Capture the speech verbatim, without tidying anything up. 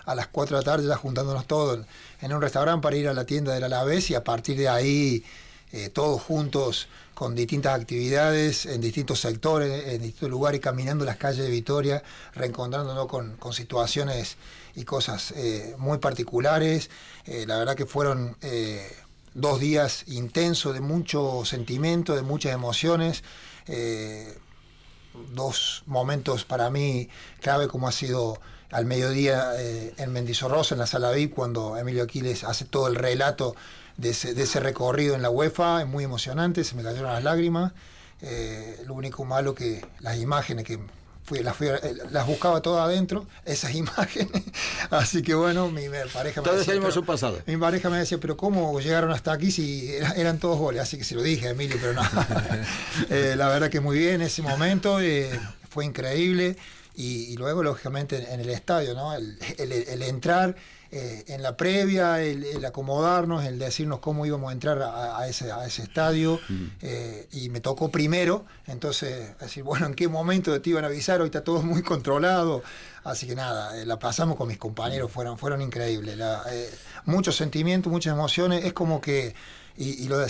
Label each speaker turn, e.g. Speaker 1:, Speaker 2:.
Speaker 1: a las cuatro de la tarde ya juntándonos todos en, en un restaurante para ir a la tienda del Alavés y a partir de ahí eh, todos juntos con distintas actividades en distintos sectores, en distintos lugares, caminando las calles de Vitoria, reencontrándonos con, con situaciones y cosas eh, muy particulares. Eh, la verdad que fueron eh, dos días intensos de mucho sentimiento, de muchas emociones. Eh, dos momentos para mí clave, como ha sido al mediodía eh, en Mendizorroza, en la Sala V I P, cuando Emilio Aquiles hace todo el relato de ese, de ese recorrido en la UEFA. Es muy emocionante, se me cayeron las lágrimas. Eh, lo único malo que las imágenes que fui, las, fui, las buscaba todas adentro, esas imágenes. Así que bueno, mi, mi pareja me
Speaker 2: Todos
Speaker 1: decía,
Speaker 2: tenemos
Speaker 1: pero,
Speaker 2: un pasado.
Speaker 1: Mi pareja me decía, pero ¿cómo llegaron hasta aquí si eran todos goles? Así que se lo dije a Emilio, pero no. eh, la verdad que muy bien ese momento, eh, fue increíble. Y, y luego, lógicamente, en el estadio, ¿no? El, el, el entrar eh, en la previa, el, el acomodarnos, el decirnos cómo íbamos a entrar a, a, ese, a ese estadio. Mm. Eh, y me tocó primero, entonces, decir, bueno, ¿en qué momento te iban a avisar? Hoy está todo muy controlado. Así que nada, eh, la pasamos con mis compañeros, fueron, fueron increíbles. La, eh, muchos sentimientos, muchas emociones. Es como que, y, y lo